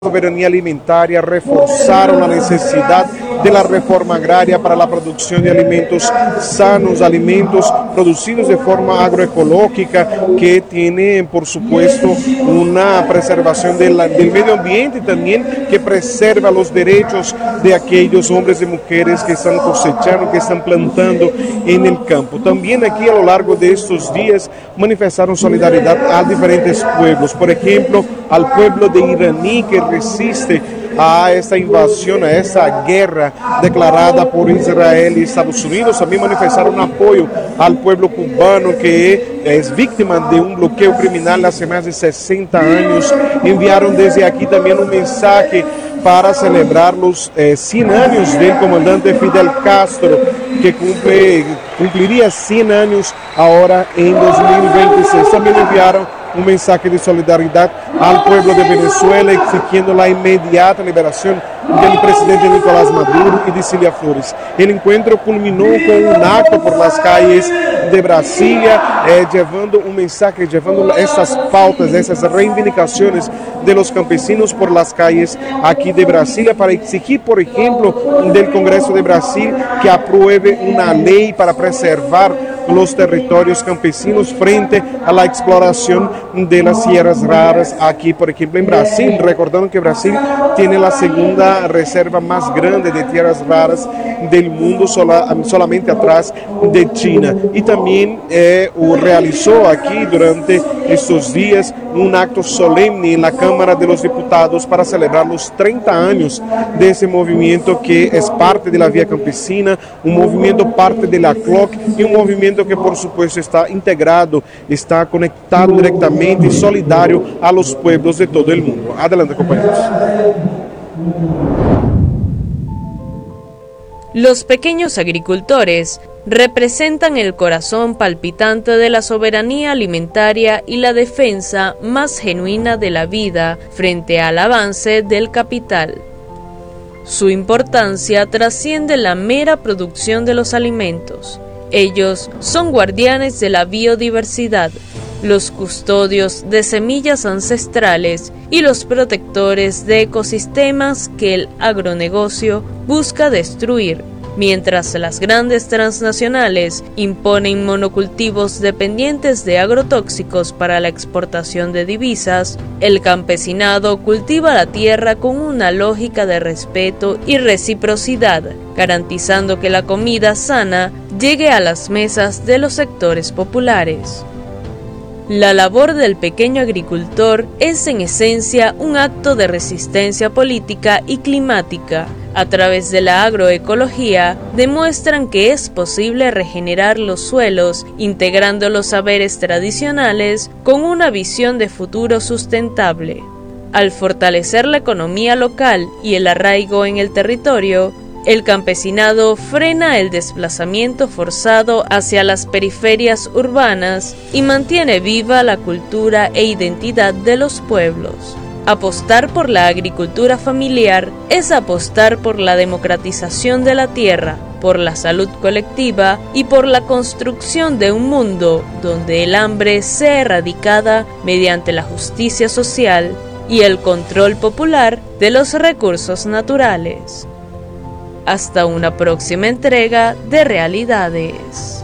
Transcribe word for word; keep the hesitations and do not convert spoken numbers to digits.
soberanía alimentaria, reforzaron la necesidad de la reforma agraria para la producción de alimentos sanos, alimentos producidos de forma agroecológica, que tienen, por supuesto, una preservación del, del medio ambiente y también que preserva los derechos de aquellos hombres y mujeres que están cosechando, que están plantando en el campo. También aquí a lo largo de estos días manifestaron solidaridad a diferentes pueblos, por ejemplo, al pueblo de Iraní que resiste a esta invasión, a esta guerra declarada por Israel y Estados Unidos. También manifestaron apoyo al pueblo cubano que es víctima de un bloqueo criminal hace más de sesenta años. Enviaron desde aquí también un mensaje para celebrar los eh, cien años del comandante Fidel Castro, que cumple, cumpliría cien años ahora en dos mil veintiséis. También enviaron un mensaje de solidaridad al pueblo de Venezuela, exigiendo la inmediata liberación del presidente Nicolás Maduro y de Cilia Flores. El encuentro culminó con un acto por las calles de Brasilia, eh, llevando un mensaje, llevando estas pautas, esas reivindicaciones de los campesinos por las calles aquí de Brasilia, para exigir, por ejemplo, del Congreso de Brasil que apruebe una ley para preservar los territorios campesinos frente a la exploración de las tierras raras aquí, por ejemplo, en Brasil, recordando que Brasil tiene la segunda reserva más grande de tierras raras del mundo, sola, solamente atrás de China. Y también eh, realizó aquí durante estos días un acto solemne en la Cámara de los Diputados para celebrar los treinta años de ese movimiento que es parte de la Vía Campesina, un movimiento parte de la C L O C y un movimiento que por supuesto está integrado, está conectado directamente y solidario a los pueblos de todo el mundo. Adelante, compañeros. Los pequeños agricultores representan el corazón palpitante de la soberanía alimentaria y la defensa más genuina de la vida frente al avance del capital. Su importancia trasciende la mera producción de los alimentos. Ellos son guardianes de la biodiversidad, los custodios de semillas ancestrales y los protectores de ecosistemas que el agronegocio busca destruir. Mientras las grandes transnacionales imponen monocultivos dependientes de agrotóxicos para la exportación de divisas, el campesinado cultiva la tierra con una lógica de respeto y reciprocidad, garantizando que la comida sana llegue a las mesas de los sectores populares. La labor del pequeño agricultor es en esencia un acto de resistencia política y climática. A través de la agroecología, demuestran que es posible regenerar los suelos, integrando los saberes tradicionales con una visión de futuro sustentable. Al fortalecer la economía local y el arraigo en el territorio, el campesinado frena el desplazamiento forzado hacia las periferias urbanas y mantiene viva la cultura e identidad de los pueblos. Apostar por la agricultura familiar es apostar por la democratización de la tierra, por la salud colectiva y por la construcción de un mundo donde el hambre sea erradicada mediante la justicia social y el control popular de los recursos naturales. Hasta una próxima entrega de Realidades.